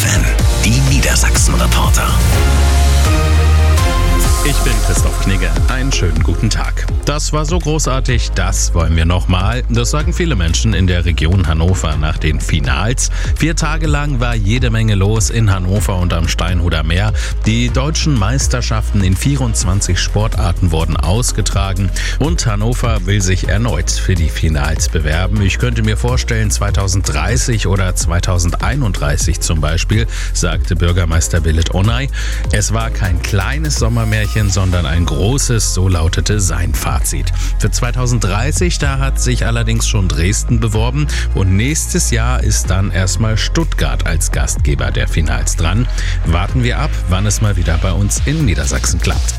FFN, die Niedersachsen-Reporter. Ich bin Christoph Knigge. Einen schönen guten Tag. Das war so großartig, das wollen wir nochmal. Das sagen viele Menschen in der Region Hannover nach den Finals. 4 Tage lang war jede Menge los in Hannover und am Steinhuder Meer. Die deutschen Meisterschaften in 24 Sportarten wurden ausgetragen und Hannover will sich erneut für die Finals bewerben. Ich könnte mir vorstellen, 2030 oder 2031 zum Beispiel, sagte Bürgermeister Billet Onay. Es war kein kleines Sommermärchen, sondern ein großes, so lautete sein Fazit. Für 2030, da hat sich allerdings schon Dresden beworben und nächstes Jahr ist dann erstmal Stuttgart als Gastgeber der Finals dran. Warten wir ab, wann es mal wieder bei uns in Niedersachsen klappt.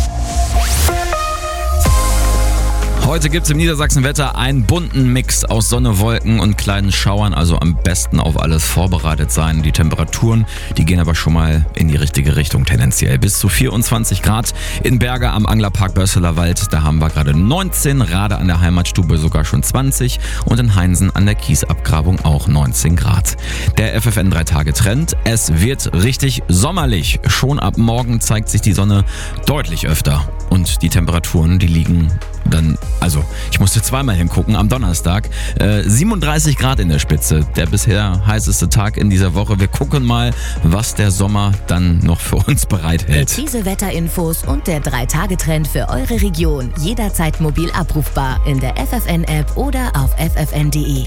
Heute gibt es im Niedersachsen-Wetter einen bunten Mix aus Sonne, Wolken und kleinen Schauern, also am besten auf alles vorbereitet sein. Die Temperaturen, die gehen aber schon mal in die richtige Richtung tendenziell. Bis zu 24 Grad in Berge am Anglerpark Börseler Wald, da haben wir gerade 19, Rade an der Heimatstube sogar schon 20 und in Heinsen an der Kiesabgrabung auch 19 Grad. Der FFN 3-Tage-Trend, es wird richtig sommerlich. Schon ab morgen zeigt sich die Sonne deutlich öfter und die Temperaturen, die liegen dann, also ich musste zweimal hingucken, am Donnerstag 37 Grad in der Spitze, der bisher heißeste Tag in dieser Woche. Wir gucken mal, was der Sommer dann noch für uns bereithält. Diese Wetterinfos und der 3-Tage-Trend für eure Region jederzeit mobil abrufbar in der FFN-App oder auf ffn.de.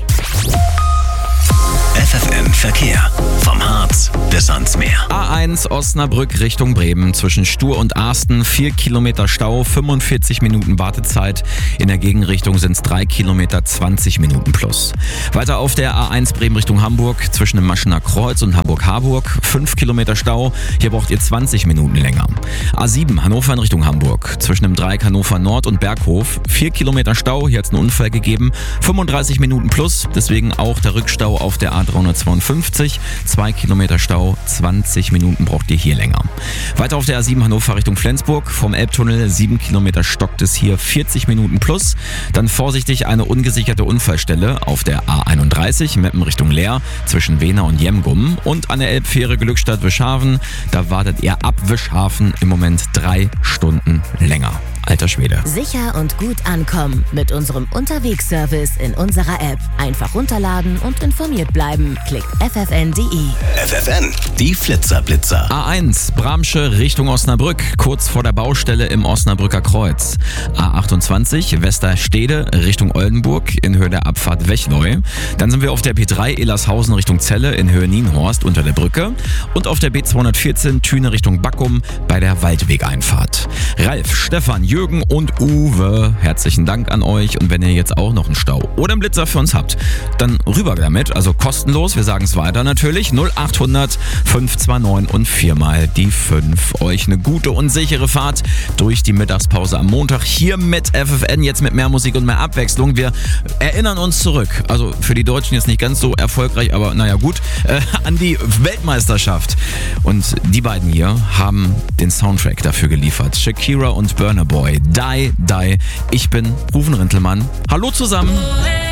FFN Verkehr. Vom Harz bis ans Meer. A1 Osnabrück Richtung Bremen zwischen Stur und Arsten 4 Kilometer Stau, 45 Minuten Wartezeit. In der Gegenrichtung sind es 3 Kilometer, 20 Minuten plus. Weiter auf der A1 Bremen Richtung Hamburg zwischen dem Maschener Kreuz und Hamburg-Harburg 5 Kilometer Stau. Hier braucht ihr 20 Minuten länger. A7 Hannover in Richtung Hamburg zwischen dem Dreieck Hannover Nord und Berghof 4 Kilometer Stau. Hier hat es einen Unfall gegeben. 35 Minuten plus, deswegen auch der Rückstau auf der A352, 2 Kilometer Stau, 20 Minuten braucht ihr hier länger. Weiter auf der A7 Hannover Richtung Flensburg, vom Elbtunnel 7 Kilometer stockt es hier 40 Minuten plus. Dann vorsichtig eine ungesicherte Unfallstelle auf der A31 Meppen Richtung Leer zwischen Wehna und Jemgum und an der Elbfähre Glückstadt-Wischhafen, da wartet ihr ab Wischhafen im Moment 3 Stunden länger. Alter Schwede. Sicher und gut ankommen mit unserem Unterwegsservice in unserer App. Einfach runterladen und informiert bleiben. Klickt ffn.de. FFN, die Flitzer-Blitzer. A1 Bramsche Richtung Osnabrück, kurz vor der Baustelle im Osnabrücker Kreuz. A28 Westerstede Richtung Oldenburg in Höhe der Abfahrt Wechleu. Dann sind wir auf der B3 Illershausen Richtung Celle in Höhe Nienhorst unter der Brücke. Und auf der B214 Thüne Richtung Backum bei der Waldwegeinfahrt. Ralf, Stefan, Jürgen und Uwe, herzlichen Dank an euch. Und wenn ihr jetzt auch noch einen Stau oder einen Blitzer für uns habt, dann rüber damit. Also kostenlos, wir sagen es weiter natürlich. 0800 529 und 4 mal die 5. Euch eine gute und sichere Fahrt durch die Mittagspause am Montag. Hier mit FFN, jetzt mit mehr Musik und mehr Abwechslung. Wir erinnern uns zurück, also für die Deutschen jetzt nicht ganz so erfolgreich, aber naja gut, an die Weltmeisterschaft. Und die beiden hier haben den Soundtrack dafür geliefert. Shakira und Burna Boy. Die. Ich bin Rufen Rintelmann. Hallo zusammen.